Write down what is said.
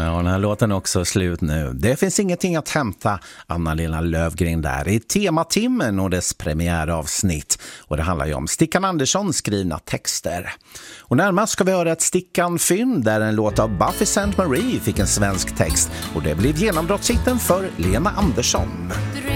Ja, den här låten är också slut nu. Det finns ingenting att hämta, Anna-Lena Löfgren där i Tematimmen och dess premiäravsnitt. Och det handlar ju om Stickan Andersson skrivna texter. Och närmast ska vi höra ett Stickan-fynd där en låt av Buffy St. Marie fick en svensk text. Och det blev genombrottshitten för Lena Andersson.